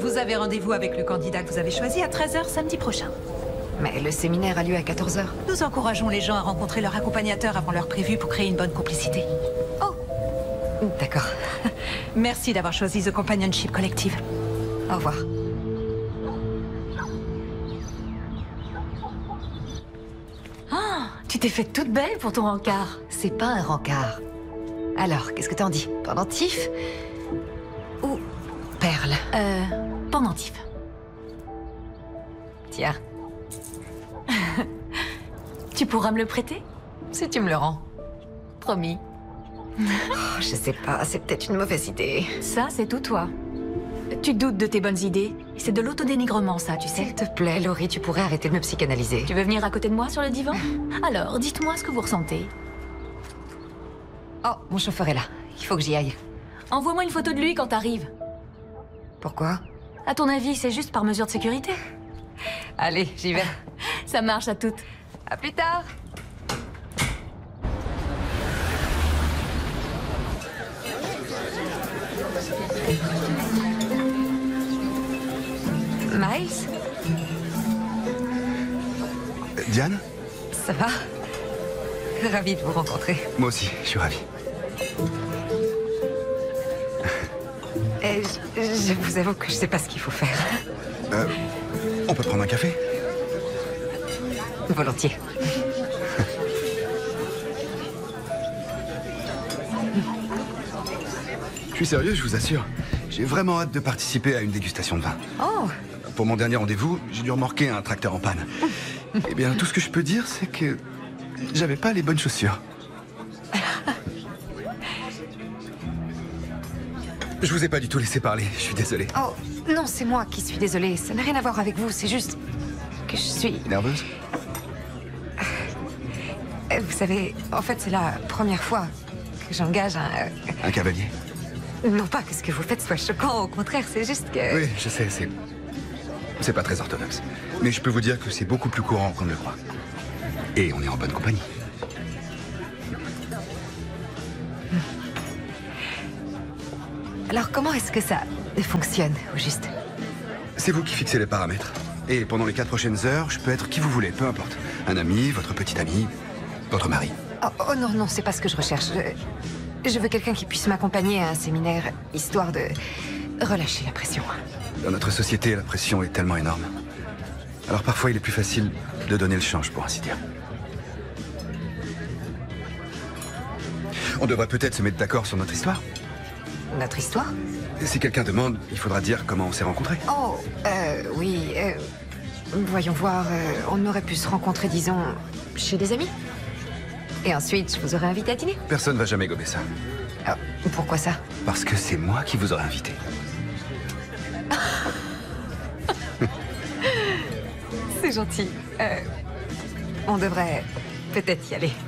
Vous avez rendez-vous avec le candidat que vous avez choisi à 13h samedi prochain. Mais le séminaire a lieu à 14h. Nous encourageons les gens à rencontrer leur accompagnateur avant l'heure prévue pour créer une bonne complicité. Oh, d'accord. Merci d'avoir choisi The Companionship Collective. Au revoir. Tu t'es faite toute belle pour ton rencard. C'est pas un rencard. Alors, qu'est-ce que t'en dis? Pendentif ou perle? Pendentif. Tiens, Tu pourras me le prêter? si tu me le rends. Promis. Oh, je sais pas, c'est peut-être une mauvaise idée. Ça, c'est tout toi. Tu doutes de tes bonnes idées. C'est de l'autodénigrement, ça, tu sais. S'il te plaît, Laurie, tu pourrais arrêter de me psychanalyser. Tu veux venir à côté de moi sur le divan? Alors, dites-moi ce que vous ressentez. Oh, mon chauffeur est là. Il faut que j'y aille. Envoie-moi une photo de lui quand t'arrives. Pourquoi? À ton avis, c'est juste par mesure de sécurité? Allez, j'y vais. Ça marche à toutes. À plus tard. Miles? Diane? Ça va? Ravi de vous rencontrer. Moi aussi, je suis ravi. Et je vous avoue que je sais pas ce qu'il faut faire. On peut prendre un café? Volontiers. Je suis sérieux, je vous assure. J'ai vraiment hâte de participer à une dégustation de vin. Oh, Pour mon dernier rendez-vous, j'ai dû remorquer un tracteur en panne. Eh bien, tout ce que je peux dire, c'est que j'avais pas les bonnes chaussures. Je vous ai pas du tout laissé parler, je suis désolé. oh, non, c'est moi qui suis désolée. Ça n'a rien à voir avec vous, c'est juste que je suis... Nerveuse? Vous savez, en fait, c'est la première fois que j'engage un... Un cavalier? Non pas que ce que vous faites soit choquant, au contraire, c'est juste que... Oui, je sais, c'est pas très orthodoxe. Mais je peux vous dire que c'est beaucoup plus courant qu'on ne le croit. Et on est en bonne compagnie. Alors, comment est-ce que ça fonctionne, au juste? C'est vous qui fixez les paramètres. Et pendant les 4 prochaines heures, je peux être qui vous voulez, peu importe. Un ami, votre petit ami, votre mari. Oh non, non, c'est pas ce que je recherche. Je veux quelqu'un qui puisse m'accompagner à un séminaire, histoire de relâcher la pression. Dans notre société, la pression est tellement énorme. Alors parfois, il est plus facile de donner le change, pour ainsi dire. On devrait peut-être se mettre d'accord sur notre histoire. Notre histoire? Et si quelqu'un demande, il faudra dire comment on s'est rencontrés. Oh, oui, voyons voir, on aurait pu se rencontrer, disons, chez des amis. Et ensuite, je vous aurais invité à dîner. Personne va jamais gober ça. Ah, pourquoi ça? Parce que c'est moi qui vous aurais invité. C'est gentil. On devrait peut-être y aller.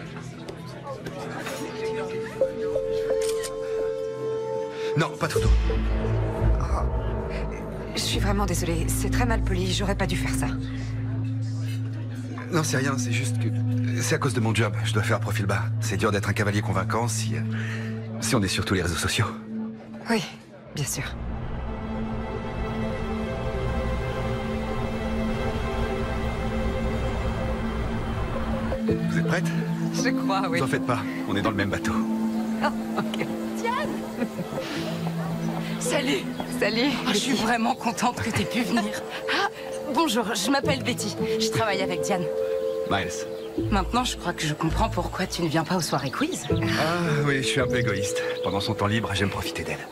Non, pas de photo. Je suis vraiment désolée, c'est très mal poli, j'aurais pas dû faire ça. Non, c'est rien, c'est juste que... C'est à cause de mon job, je dois faire profil bas. C'est dur d'être un cavalier convaincant si on est sur tous les réseaux sociaux. Oui, bien sûr. Vous êtes prête? Je crois, oui. Vous en faites pas, on est dans le même bateau. Oh, ok. Salut. Salut. Je suis vraiment contente que t'aies pu venir. Ah, bonjour, je m'appelle Betty. Je travaille avec Diane. Miles. Maintenant, je crois que je comprends pourquoi tu ne viens pas aux soirées quiz. Ah oui, je suis un peu égoïste. Pendant son temps libre, j'aime profiter d'elle.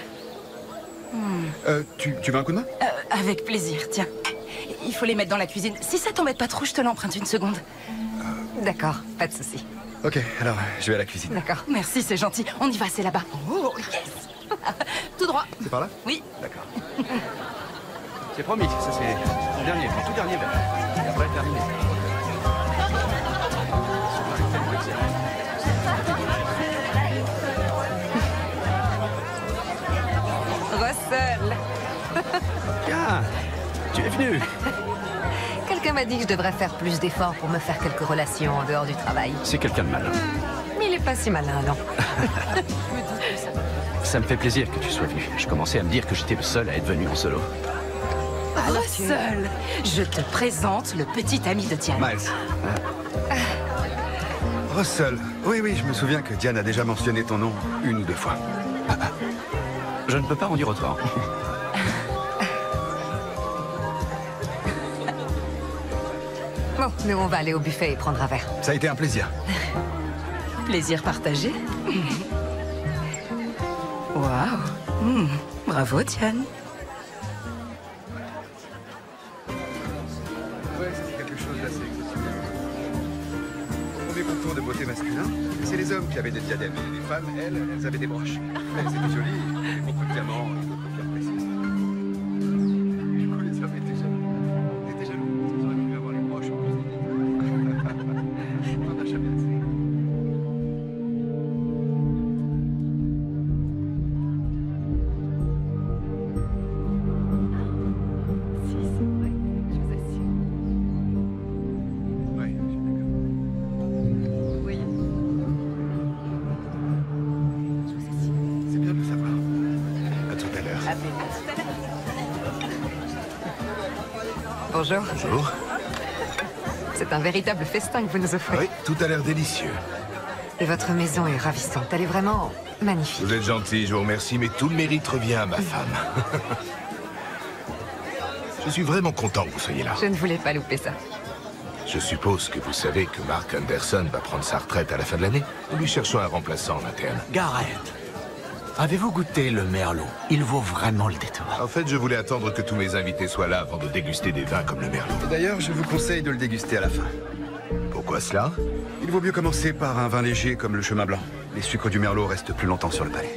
Tu veux un coup de main? Avec plaisir, tiens. Il faut les mettre dans la cuisine. Si ça t'embête pas trop, je te l'emprunte une seconde. D'accord, pas de souci. Ok, alors je vais à la cuisine. D'accord. Merci, c'est gentil. On y va, c'est là-bas. Oh, yes. Tout droit. C'est par là? Oui. D'accord. C'est promis, ça c'est mon dernier, mon tout dernier verre. Et après, terminé. Russell. Tiens, tu es venu. Quelqu'un m'a dit que je devrais faire plus d'efforts pour me faire quelques relations en dehors du travail. C'est quelqu'un de malin. Mais il est pas si malin, non. Ça me fait plaisir que tu sois venu. Je commençais à me dire que j'étais le seul à être venu en solo. Russell, je te présente le petit ami de Diane. Miles. Russell. Oui, oui, je me souviens que Diane a déjà mentionné ton nom 1 ou 2 fois. Je ne peux pas en dire autant. Bon, nous, on va aller au buffet et prendre un verre. Ça a été un plaisir. Plaisir partagé. Waouh. Bravo, Diane. Ouais, c'est quelque chose d'assez exceptionnel. Au premier concours de beauté masculin, c'est les hommes qui avaient des diadèmes et les femmes, elles avaient des broches. Elles étaient jolies, et beaucoup de diamants et d'autres pierres précieuses. Du coup, les hommes étaient jaloux. Ils étaient jaloux. Ils auraient voulu avoir les broches en plus des vies. On n'a jamais assez. Ouais, je suis d'accord. Oui. C'est bien de le savoir. À tout à l'heure. Bonjour. Bonjour. C'est un véritable festin que vous nous offrez. Oui, tout a l'air délicieux. Et votre maison est ravissante. Elle est vraiment magnifique. Vous êtes gentil, je vous remercie, mais tout le mérite revient à ma femme. Je suis vraiment content que vous soyez là. Je ne voulais pas louper ça. Je suppose que vous savez que Mark Anderson va prendre sa retraite à la fin de l'année. Nous lui cherchons un remplaçant en interne. Gareth, avez-vous goûté le merlot? Il vaut vraiment le détour. En fait, je voulais attendre que tous mes invités soient là avant de déguster des vins comme le merlot. D'ailleurs, je vous conseille de le déguster à la fin. Pourquoi cela? Il vaut mieux commencer par un vin léger comme le chemin blanc. Les sucres du merlot restent plus longtemps sur le palais.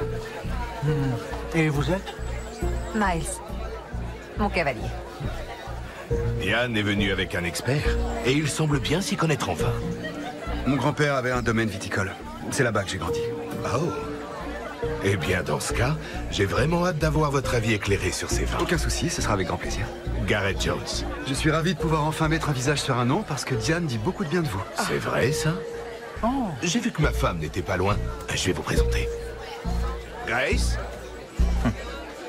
Et vous êtes? Miles, mon cavalier. Diane est venue avec un expert, et il semble bien s'y connaître en vin. Mon grand-père avait un domaine viticole. C'est là-bas que j'ai grandi. Oh. Eh bien, dans ce cas, j'ai vraiment hâte d'avoir votre avis éclairé sur ces vins. Aucun souci, ce sera avec grand plaisir. Gareth Jones. Je suis ravi de pouvoir enfin mettre un visage sur un nom parce que Diane dit beaucoup de bien de vous. C'est vrai, ça? J'ai vu que ma femme n'était pas loin. Je vais vous présenter. Grace,